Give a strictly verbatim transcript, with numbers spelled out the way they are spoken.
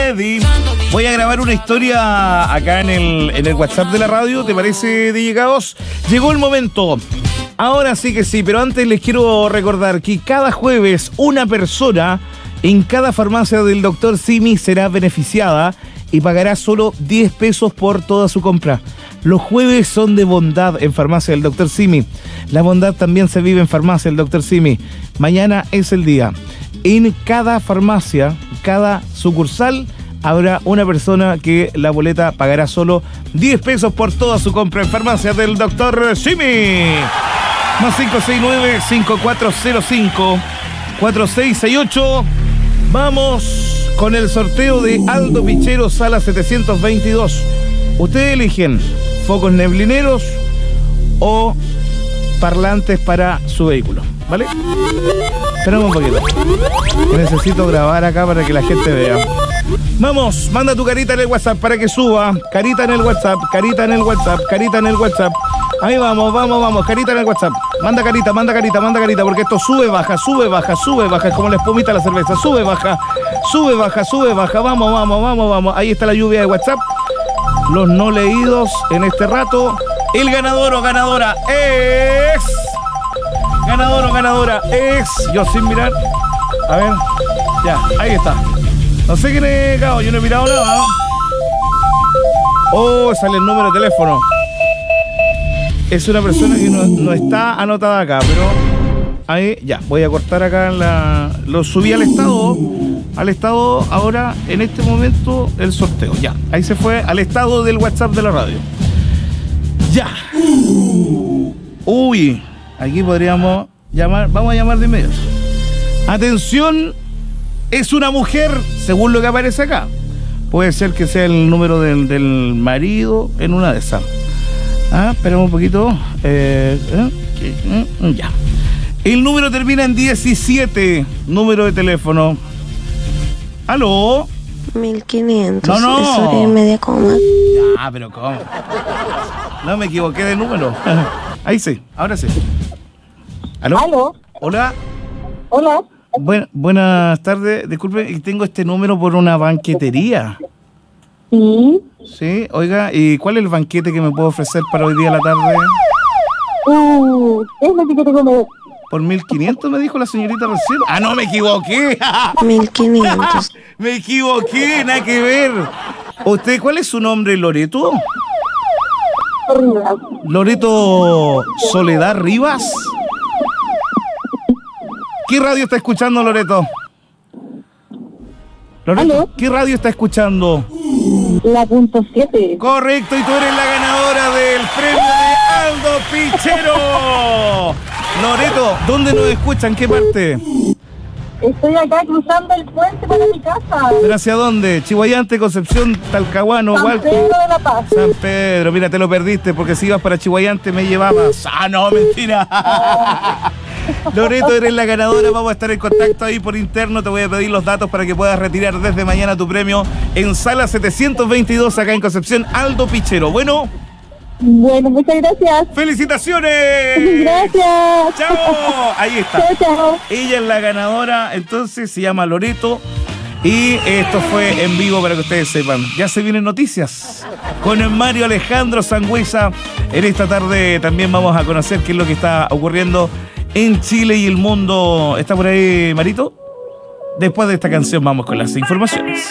ready. Voy a grabar una historia acá en el, en el WhatsApp de la radio. ¿Te parece, D J Caos? Llegó el momento. Ahora sí que sí, pero antes les quiero recordar que cada jueves una persona en cada farmacia del doctor Simi será beneficiada y pagará solo diez pesos por toda su compra. Los jueves son de bondad en Farmacia del doctor Simi. La bondad también se vive en Farmacia del doctor Simi. Mañana es el día. En cada farmacia, cada sucursal, habrá una persona que la boleta pagará solo diez pesos por toda su compra en Farmacia del doctor Simi. Más cinco seis nueve, cinco cuatro cero cinco, cuatro seis seis ocho. Vamos con el sorteo de Aldo Pichero, sala setecientos veintidós. Ustedes eligen focos neblineros o parlantes para su vehículo, ¿vale? Esperamos un poquito. Necesito grabar acá para que la gente vea. Vamos, manda tu carita en el WhatsApp para que suba. Carita en el WhatsApp, carita en el WhatsApp, carita en el WhatsApp. Ahí vamos, vamos, vamos, carita en el WhatsApp. Manda carita, manda carita, manda carita, porque esto sube, baja, sube, baja, sube, baja. Es como la espumita de la cerveza. Sube, baja, sube, baja, sube, baja. Vamos, vamos, vamos, vamos. Ahí está la lluvia de WhatsApp. Los no leídos en este rato. El ganador o ganadora es... Ganador o ganadora es... Yo sin mirar. A ver. Ya, ahí está. No sé quién es, Cao. Yo no he mirado nada. Oh, sale el número de teléfono. Es una persona que no, no está anotada acá, pero ahí ya, voy a cortar acá la, lo subí al estado, al estado ahora en este momento el sorteo, ya, ahí se fue al estado del WhatsApp de la radio. Ya. Uy, aquí podríamos llamar, vamos a llamar de inmediato. Atención, es una mujer, según lo que aparece acá. Puede ser que sea el número del, del marido en una de esas. Ah, esperamos un poquito. Eh, eh, eh, ya. El número termina en diecisiete. Número de teléfono. ¿Aló? mil quinientos. No, no. Es hora y media coma. Ah, pero ¿cómo? No me equivoqué de número. Ahí sí, ahora sí. ¿Aló? ¿Aló? Hola. Hola. Buen, buenas tardes. Disculpe, tengo este número por una banquetería. Sí. Sí, oiga, ¿y cuál es el banquete que me puedo ofrecer para hoy día a la tarde? Uh, es lo que quiero comer. ¿Por mil quinientos me dijo la señorita recién? ¡Ah, no, me equivoqué! mil quinientos. Me equivoqué, nada que ver. ¿Usted cuál es su nombre, Loreto? Arriba. ¿Loreto Soledad Rivas? ¿Qué radio está escuchando, Loreto? Loreto, ¿aló? ¿qué radio está escuchando? La punto siete. Correcto, y tú eres la ganadora del premio de Aldo Pichero. Loreto, ¿dónde nos escuchan? ¿Qué parte? Estoy acá cruzando el puente para mi casa. ¿Pero hacia dónde? Chihuayante, Concepción, Talcahuano, San Hualco. Pedro de la Paz. San Pedro, mira, te lo perdiste porque si ibas para Chihuayante me llevabas. Ah, no, mentira. Loreto, eres la ganadora. Vamos a estar en contacto ahí por interno. Te voy a pedir los datos para que puedas retirar desde mañana tu premio en sala setecientos veintidós acá en Concepción, Aldo Pichero. Bueno. Bueno, muchas gracias. ¡Felicitaciones! Gracias. ¡Chao! Ahí está. Chao, chao. Ella es la ganadora, entonces se llama Loreto. Y esto fue en vivo para que ustedes sepan. Ya se vienen noticias con el Mario Alejandro Sangüesa. En esta tarde también vamos a conocer qué es lo que está ocurriendo en Chile y el mundo. ¿Está por ahí, Marito? Después de esta canción vamos con las informaciones.